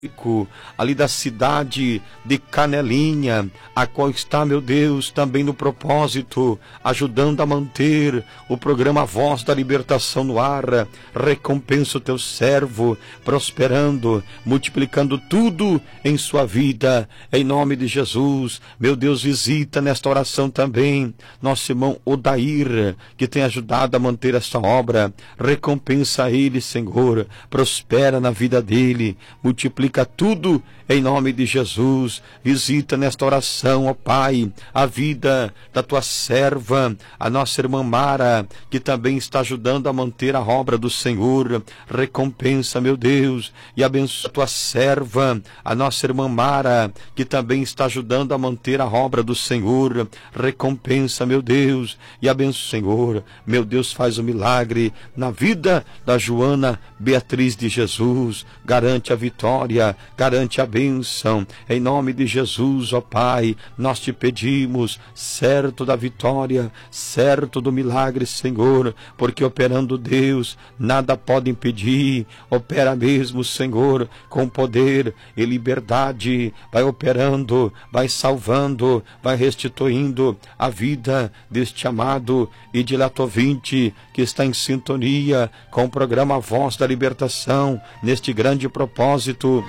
ali da cidade de Canelinha, a qual está, meu Deus, também no propósito, ajudando a manter o programa Voz da Libertação no ar. Recompensa o teu servo, prosperando, multiplicando tudo em sua vida, em nome de Jesus. Meu Deus, visita nesta oração também nosso irmão Odair, que tem ajudado a manter esta obra. Recompensa ele, Senhor, prospera na vida dele, multiplica tudo em nome de Jesus. Visita nesta oração, ó Pai, a vida da tua serva, a nossa irmã Mara, que também está ajudando a manter a obra do Senhor. Recompensa, meu Deus, e abençoa a tua serva, a nossa irmã Mara, que também está ajudando a manter a obra do Senhor. Recompensa, meu Deus, e abençoa, Senhor. Meu Deus, faz um milagre na vida da Joana Beatriz de Jesus. Garante a vitória, garante a bênção, em nome de Jesus, ó Pai. Nós te pedimos, certo da vitória, certo do milagre, Senhor, porque operando Deus, nada pode impedir. Opera mesmo, Senhor, com poder e liberdade, vai operando, vai salvando, vai restituindo a vida deste amado e dileto ouvinte que está em sintonia com o programa Voz da Libertação, neste grande propósito.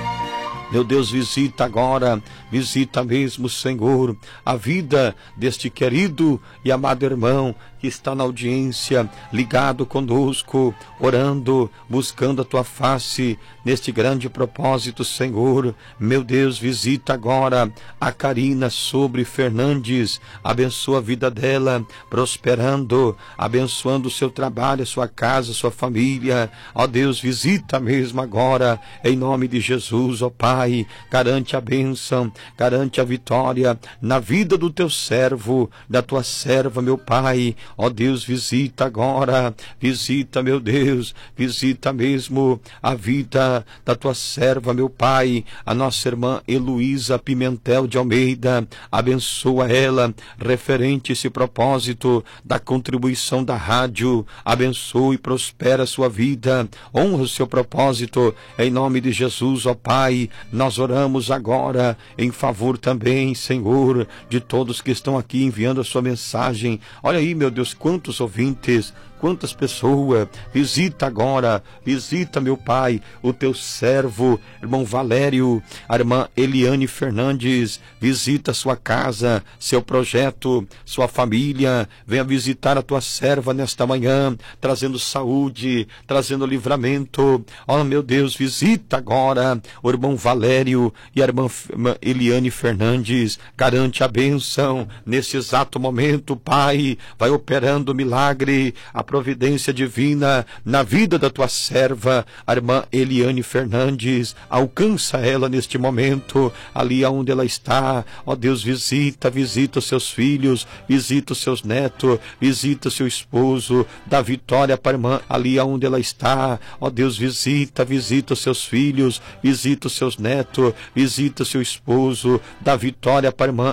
Meu Deus, visita agora, visita mesmo, Senhor, a vida deste querido e amado irmão que está na audiência, ligado conosco, orando, buscando a tua face, neste grande propósito, Senhor. Meu Deus, visita agora a Karina Sobre Fernandes, abençoa a vida dela, prosperando, abençoando o seu trabalho, a sua casa, a sua família. Ó Deus, visita mesmo agora, em nome de Jesus, ó Pai. Garante a bênção, garante a vitória na vida do teu servo, da tua serva, meu Pai. Ó Deus, visita agora, visita, meu Deus, visita mesmo a vida da tua serva, meu Pai, a nossa irmã Heloísa Pimentel de Almeida. Abençoa ela, referente a esse propósito da contribuição da rádio. Abençoa e prospera a sua vida, honra o seu propósito, em nome de Jesus, ó Pai. Nós oramos agora em favor também, Senhor, de todos que estão aqui enviando a sua mensagem. Olha aí, meu Deus, quantos ouvintes, quantas pessoas. Visita agora, visita, meu Pai, o teu servo, irmão Valério, a irmã Eliane Fernandes. Visita sua casa, seu projeto, sua família. Venha visitar a tua serva nesta manhã, trazendo saúde, trazendo livramento. Ó, meu Deus, visita agora o irmão Valério e a irmã Eliane Fernandes. Garante a bênção nesse exato momento, Pai. Vai operando milagre, a providência divina na vida da tua serva, a irmã Eliane Fernandes. Alcança ela neste momento, ali onde ela está. Ó Deus, visita os seus filhos, visita os seus netos, visita o seu esposo. Dá vitória para a irmã ali onde ela está. Ó Deus, visita os seus filhos, visita os seus netos, visita o seu esposo. Dá vitória para a irmã